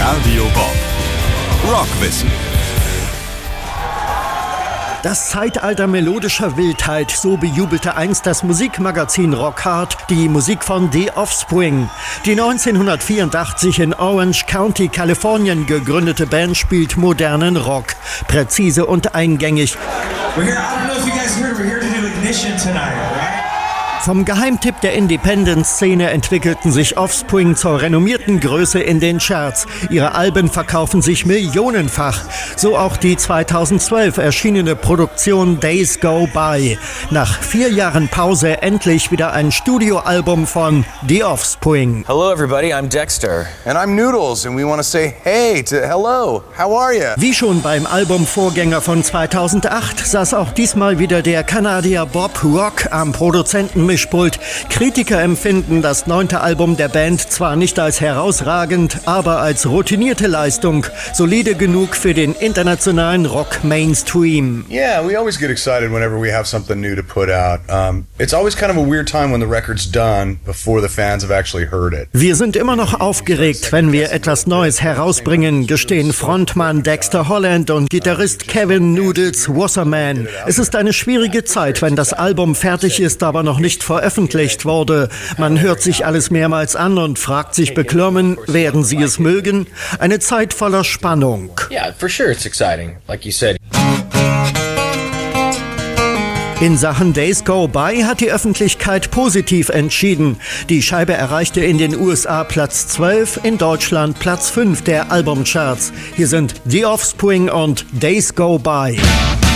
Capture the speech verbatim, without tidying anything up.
Radio Bob. Rockwissen. Das Zeitalter melodischer Wildheit, so bejubelte einst das Musikmagazin Rock Hard die Musik von The Offspring. Die neunzehnhundertvierundachtzig in Orange County, Kalifornien gegründete Band spielt modernen Rock, präzise und eingängig. We're here, I don't know if you guys heard, we're here to do Ignition tonight, right? Vom Geheimtipp der Independent-Szene entwickelten sich Offspring zur renommierten Größe in den Charts. Ihre Alben verkaufen sich millionenfach. So auch die zweitausendzwölf erschienene Produktion Days Go By. Nach vier Jahren Pause endlich wieder ein Studioalbum von The Offspring. Hello everybody, I'm Dexter. And I'm Noodles and we want to say hey to hello, how are you? Wie schon beim Albumvorgänger von zweitausendacht saß auch diesmal wieder der Kanadier Bob Rock am Produzentenmischpult. Kritiker empfinden das neunte Album der Band zwar nicht als herausragend, aber als routinierte Leistung, solide genug für den internationalen Rock-Mainstream. Yeah, we always get excited whenever we have something new to put out. Um, it's always kind of a weird time when the record's done before the fans have actually heard it. Wir sind immer noch aufgeregt, wenn wir etwas Neues herausbringen, gestehen Frontmann Dexter Holland und Gitarrist Kevin Noodles Wasserman. Es ist eine schwierige Zeit, wenn das Album fertig ist, aber noch nicht veröffentlicht wurde. Man hört sich alles mehrmals an und fragt sich beklommen, werden sie es mögen? Eine Zeit voller Spannung. Yeah, for sure it's exciting, like you said. In Sachen Days Go By hat die Öffentlichkeit positiv entschieden. Die Scheibe erreichte in den U S A Platz zwölf, in Deutschland Platz fünf der Albumcharts. Hier sind The Offspring und Days Go By.